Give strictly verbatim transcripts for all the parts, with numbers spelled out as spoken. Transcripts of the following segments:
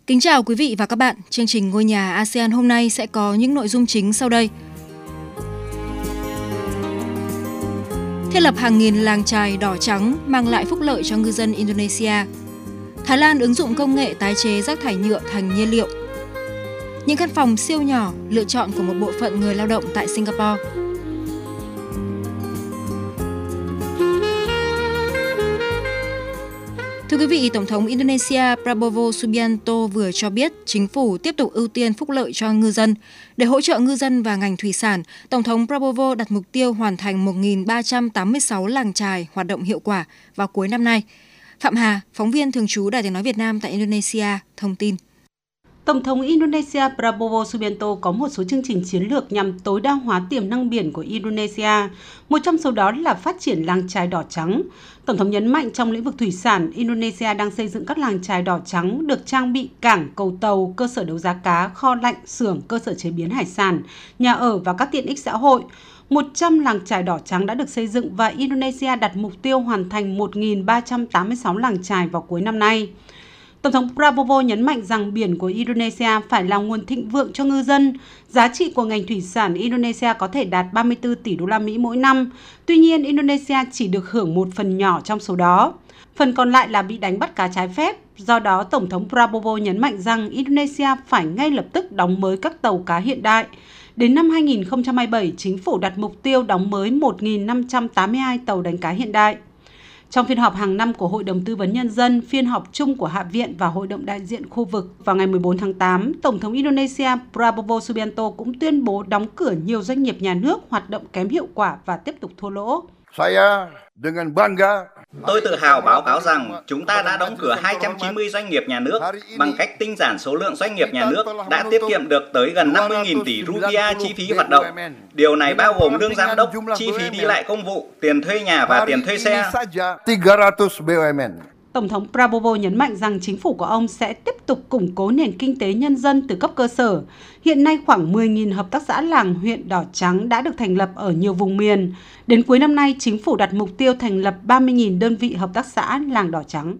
Kính chào quý vị và các bạn. Chương trình Ngôi nhà a sê an hôm nay sẽ có những nội dung chính sau đây. Thiết lập hàng nghìn làng chài đỏ trắng mang lại phúc lợi cho ngư dân Indonesia. Thái Lan ứng dụng công nghệ tái chế rác thải nhựa thành nhiên liệu. Những căn phòng siêu nhỏ lựa chọn của một bộ phận người lao động tại Singapore. Thưa quý vị, Tổng thống Indonesia Prabowo Subianto vừa cho biết chính phủ tiếp tục ưu tiên phúc lợi cho ngư dân. Để hỗ trợ ngư dân và ngành thủy sản, Tổng thống Prabowo đặt mục tiêu hoàn thành một nghìn ba trăm tám mươi sáu làng chài hoạt động hiệu quả vào cuối năm nay. Phạm Hà, phóng viên thường trú Đài Tiếng nói Việt Nam tại Indonesia, thông tin. Tổng thống Indonesia Prabowo Subianto có một số chương trình chiến lược nhằm tối đa hóa tiềm năng biển của Indonesia, một trong số đó là phát triển làng chài đỏ trắng. Tổng thống nhấn mạnh trong lĩnh vực thủy sản, Indonesia đang xây dựng các làng chài đỏ trắng được trang bị cảng, cầu tàu, cơ sở đấu giá cá, kho lạnh, xưởng, cơ sở chế biến hải sản, nhà ở và các tiện ích xã hội. một trăm làng chài đỏ trắng đã được xây dựng và Indonesia đặt mục tiêu hoàn thành một nghìn ba trăm tám mươi sáu làng chài vào cuối năm nay. Tổng thống Prabowo nhấn mạnh rằng biển của Indonesia phải là nguồn thịnh vượng cho ngư dân. Giá trị của ngành thủy sản Indonesia có thể đạt ba mươi tư tỷ đô la Mỹ mỗi năm. Tuy nhiên, Indonesia chỉ được hưởng một phần nhỏ trong số đó. Phần còn lại là bị đánh bắt cá trái phép. Do đó, Tổng thống Prabowo nhấn mạnh rằng Indonesia phải ngay lập tức đóng mới các tàu cá hiện đại. Đến năm hai nghìn không trăm hai mươi bảy, chính phủ đặt mục tiêu đóng mới một nghìn năm trăm tám mươi hai tàu đánh cá hiện đại. Trong phiên họp hàng năm của Hội đồng Tư vấn Nhân dân, phiên họp chung của Hạ viện và Hội đồng đại diện khu vực vào ngày mười bốn tháng tám, Tổng thống Indonesia Prabowo Subianto cũng tuyên bố đóng cửa nhiều doanh nghiệp nhà nước hoạt động kém hiệu quả và tiếp tục thua lỗ. Tôi tự hào báo cáo rằng chúng ta đã đóng cửa hai trăm chín mươi doanh nghiệp nhà nước bằng cách tinh giản số lượng doanh nghiệp nhà nước đã tiết kiệm được tới gần năm mươi nghìn tỷ rupiah chi phí hoạt động. Điều này bao gồm lương giám đốc, chi phí đi lại công vụ, tiền thuê nhà và tiền thuê xe. Tổng thống Prabowo nhấn mạnh rằng chính phủ của ông sẽ tiếp tục củng cố nền kinh tế nhân dân từ cấp cơ sở. Hiện nay khoảng mười nghìn hợp tác xã làng huyện đỏ trắng đã được thành lập ở nhiều vùng miền. Đến cuối năm nay, chính phủ đặt mục tiêu thành lập ba mươi nghìn đơn vị hợp tác xã làng đỏ trắng.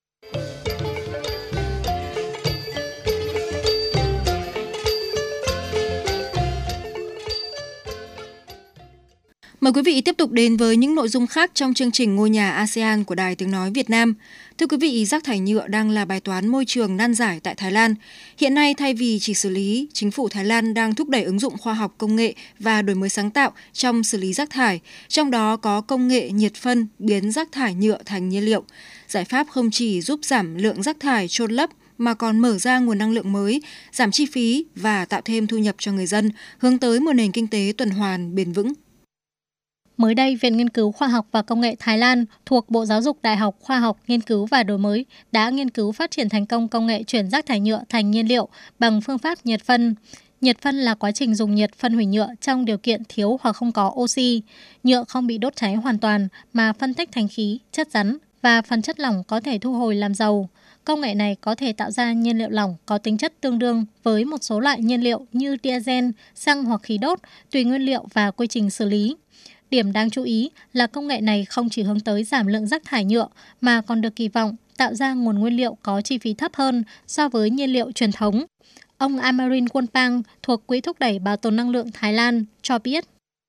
Mời quý vị tiếp tục đến với những nội dung khác trong chương trình Ngôi nhà a sê an của Đài Tiếng nói Việt Nam. Thưa quý vị, rác thải nhựa đang là bài toán môi trường nan giải tại Thái Lan. Hiện nay, thay vì chỉ xử lý, chính phủ Thái Lan đang thúc đẩy ứng dụng khoa học công nghệ và đổi mới sáng tạo trong xử lý rác thải, trong đó có công nghệ nhiệt phân biến rác thải nhựa thành nhiên liệu. Giải pháp không chỉ giúp giảm lượng rác thải chôn lấp mà còn mở ra nguồn năng lượng mới, giảm chi phí và tạo thêm thu nhập cho người dân, hướng tới một nền kinh tế tuần hoàn bền vững. Mới đây, Viện Nghiên cứu Khoa học và Công nghệ Thái Lan thuộc Bộ Giáo dục Đại học Khoa học, Nghiên cứu và Đổi mới đã nghiên cứu phát triển thành công công nghệ chuyển rác thải nhựa thành nhiên liệu bằng phương pháp nhiệt phân. Nhiệt phân là quá trình dùng nhiệt phân hủy nhựa trong điều kiện thiếu hoặc không có oxy. Nhựa không bị đốt cháy hoàn toàn mà phân tách thành khí, chất rắn và phần chất lỏng có thể thu hồi làm dầu. Công nghệ này có thể tạo ra nhiên liệu lỏng có tính chất tương đương với một số loại nhiên liệu như diesel, xăng hoặc khí đốt, tùy nguyên liệu và quy trình xử lý. Điểm đáng chú ý là công nghệ này không chỉ hướng tới giảm lượng rác thải nhựa mà còn được kỳ vọng tạo ra nguồn nguyên liệu có chi phí thấp hơn so với nhiên liệu truyền thống. Ông Amarin Wonpang thuộc Quỹ thúc đẩy bảo tồn năng lượng Thái Lan cho biết.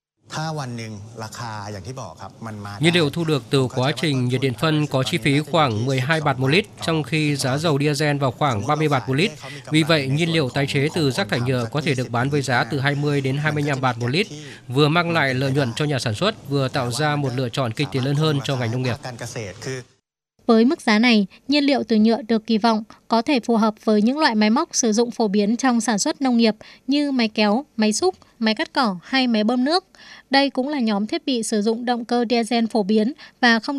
Nhiên liệu thu được từ quá trình nhiệt điện phân có chi phí khoảng mười hai baht một lít, trong khi giá dầu diesel vào khoảng ba mươi baht một lít. Vì vậy, nhiên liệu tái chế từ rác thải nhựa có thể được bán với giá từ hai mươi đến hai mươi lăm baht một lít, vừa mang lại lợi nhuận cho nhà sản xuất, vừa tạo ra một lựa chọn kinh tế lớn hơn cho ngành nông nghiệp. Với mức giá này, nhiên liệu từ nhựa được kỳ vọng có thể phù hợp với những loại máy móc sử dụng phổ biến trong sản xuất nông nghiệp như máy kéo, máy xúc, máy cắt cỏ hay máy bơm nước. Đây cũng là nhóm thiết bị sử dụng động cơ diesel phổ biến và không